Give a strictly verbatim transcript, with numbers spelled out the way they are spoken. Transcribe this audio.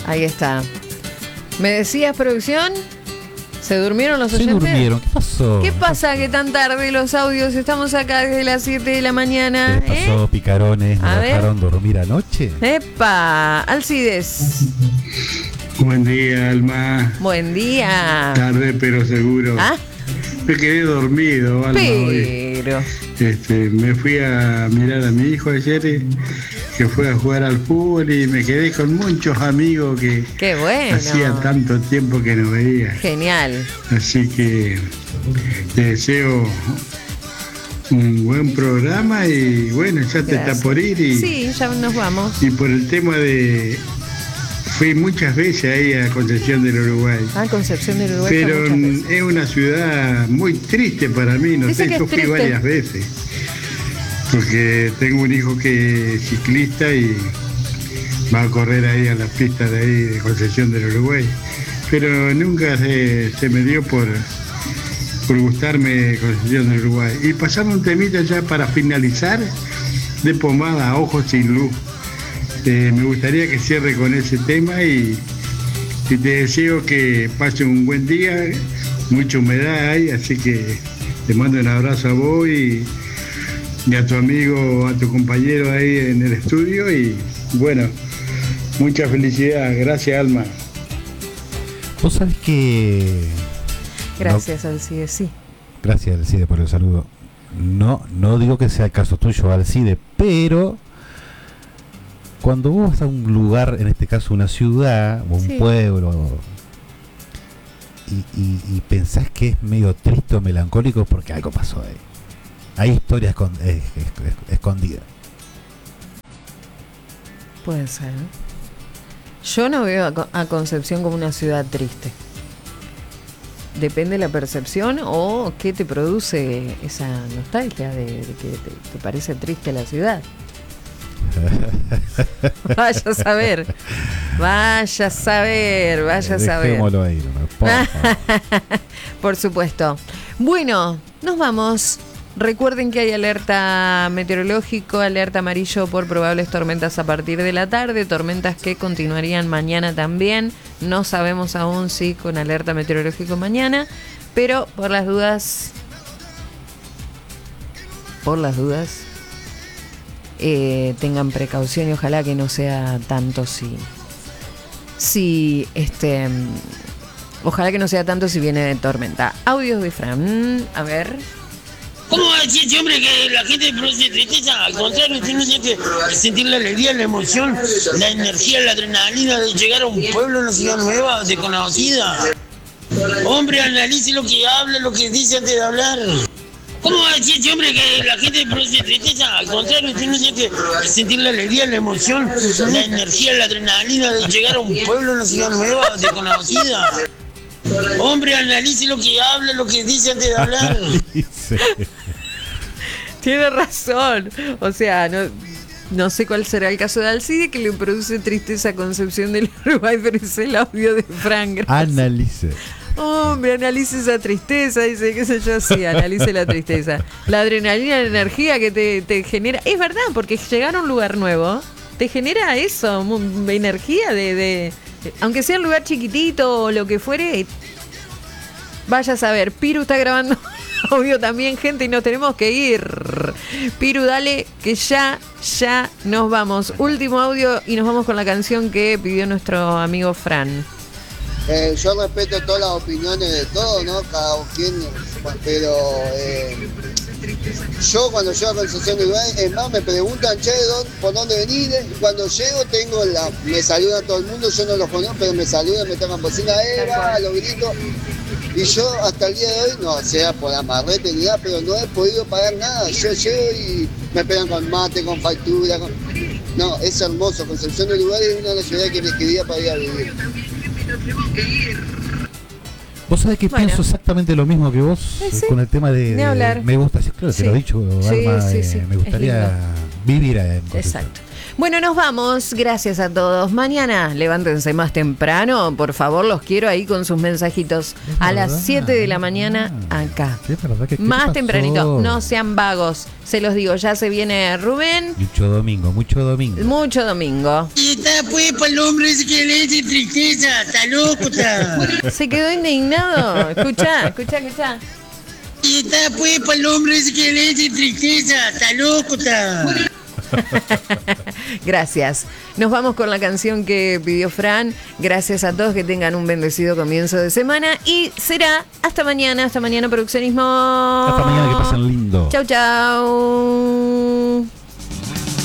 Ahí está. ¿Me decías, producción? ¿Se durmieron los oyentes? Se durmieron, ¿qué pasó? ¿Qué pasa que tan tarde los audios? Estamos acá desde las siete de la mañana. ¿Qué pasó, ¿eh? picarones? ¿Me A ver. dejaron dormir anoche? ¡Epa! Alcides. Buen día, Alma. Buen día. Tarde, pero seguro. ¿Ah? Me quedé dormido, Alma, hoy. Pero... Este, me fui a mirar a mi hijo ayer, eh, que fue a jugar al fútbol y me quedé con muchos amigos que ¡Qué bueno! hacía tanto tiempo que no veía. Genial. Así que te deseo un buen programa y bueno, ya te Gracias. está por ir. Y, Sí, ya nos vamos. y por el tema de... Fui muchas veces ahí a Concepción del Uruguay. Ah, Concepción del Uruguay. Pero muchas veces. es una ciudad muy triste para mí, no Dice sé, que yo es fui triste. varias veces. Porque tengo un hijo que es ciclista y va a correr ahí a las pistas de ahí de Concepción del Uruguay. Pero nunca se, se me dio por, por gustarme Concepción del Uruguay. Y pasamos un temita ya para finalizar de Pomada, Ojos sin Luz. Eh, me gustaría que cierre con ese tema y, y te deseo que pase un buen día, mucha humedad hay, así que te mando un abrazo a vos y, y a tu amigo, a tu compañero ahí en el estudio y bueno, mucha felicidad, gracias Alma. Vos sabés que... Gracias, Alcides, sí. Gracias, Alcide, por el saludo. No, no digo que sea el caso tuyo, Alcide, pero... Cuando vos vas a un lugar, en este caso una ciudad o un Sí. pueblo, y, y, y pensás que es medio triste o melancólico porque algo pasó ahí. Hay historias escon- es- es- es- escondidas. Puede ser. Yo no veo a, Co- a Concepción como una ciudad triste. Depende de la percepción o qué te produce esa nostalgia de, de que te, te parece triste la ciudad. Vaya a saber. Vaya a saber, vaya a saber. Dejémoslo ahí, ¿no? Por favor. Por supuesto. Bueno, nos vamos. Recuerden que hay alerta meteorológico, alerta amarillo por probables tormentas a partir de la tarde, tormentas que continuarían mañana también. No sabemos aún si con alerta meteorológico mañana, pero por las dudas, por las dudas, eh, tengan precaución y ojalá que no sea tanto si, si este, ojalá que no sea tanto si viene de tormenta. Audios de Fran, a ver. ¿Cómo va a decir ese hombre que la gente produce tristeza? Al contrario, usted no tiene que sentir la alegría, la emoción, la energía, la adrenalina de llegar a un pueblo, a una ciudad nueva, desconocida. Hombre, analice lo que habla, lo que dice antes de hablar. ¿Cómo va a decir ese hombre que la gente produce tristeza? Al contrario, usted no tiene que sentir la alegría, la emoción, la energía, la adrenalina de llegar a un pueblo, a una ciudad nueva, desconocida. Hombre, analice lo que habla, lo que dice antes de hablar. Tiene razón. O sea, no, no sé cuál será el caso de Alcide que le produce tristeza a Concepción del Uruguay, pero es el audio de Fran. Gracias. Analice. Hombre, analice esa tristeza, dice, qué sé yo, sí, analice la tristeza. La adrenalina, la energía que te, te genera. Es verdad, porque llegar a un lugar nuevo te genera eso, mu- energía de, de. Aunque sea un lugar chiquitito o lo que fuere. Vaya a saber, Piru está grabando audio también, gente, y nos tenemos que ir. Piru, dale, que ya, ya nos vamos. Último audio y nos vamos con la canción que pidió nuestro amigo Fran. Eh, yo respeto todas las opiniones de todos, ¿no? Cada quien, pero eh, yo cuando llego a Concepción del Uruguay, es más, me preguntan, che, ¿dónde, ¿por dónde venís? Y cuando llego tengo la, me saluda todo el mundo, yo no los conozco, pero me saludan, me tocan bocina, Eva, los gritos. Y yo hasta el día de hoy, no sea por amarrete ni nada, pero no he podido pagar nada. Yo llego y me pegan con mate, con factura. Con... No, es hermoso. Concepción del Uruguay es una de las ciudades que me escribía para ir a vivir. Vos sabés que Bueno. pienso exactamente lo mismo que vos Eh, sí, con el tema de, ni de- hablar. me gusta, sí, claro, Sí. te lo he dicho, Sí, Alma, sí, eh, sí, me es gustaría lindo. vivir en Concepción. Exacto. Bueno, nos vamos. Gracias a todos. Mañana levántense más temprano. Por favor, los quiero ahí con sus mensajitos. Es A verdad, las siete de la mañana ah, acá. sí, es verdad que- ¿qué Más pasó? tempranito. No sean vagos. Se los digo, ya se viene Rubén. Mucho domingo, mucho domingo. Mucho domingo. Y está pues para el hombre ese que le dice tristeza, está loco, está. Se quedó indignado. Escuchá, escuchá, escuchá. Y está pues para el hombre ese que le dice tristeza, está loco, está. Gracias. Nos vamos con la canción que pidió Fran. Gracias a todos, que tengan un bendecido comienzo de semana. Y será hasta mañana, hasta mañana, Produccionismo. Hasta mañana, que pasen lindo. Chau, chau.